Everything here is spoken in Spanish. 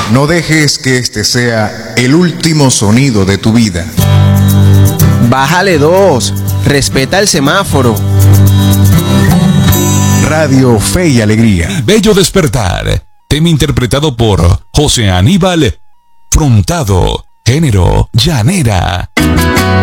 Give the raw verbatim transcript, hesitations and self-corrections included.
No dejes que este sea el último sonido de tu vida. Bájale dos. Respeta el semáforo. Radio Fe y Alegría. Mi bello despertar. Tema interpretado por José Aníbal Frontado. Género llanera.